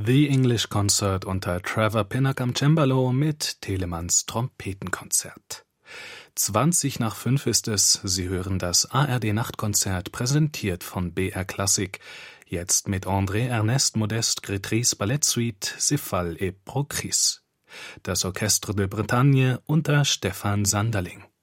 The English Concert unter Trevor Pinnock am Cembalo mit Telemanns Trompetenkonzert. 5:20 ist es, Sie hören das ARD-Nachtkonzert, präsentiert von BR Klassik, jetzt mit André-Ernest Modeste Grétrys Ballettsuite Céphale et Procris. Das Orchestre de Bretagne unter Stefan Sanderling.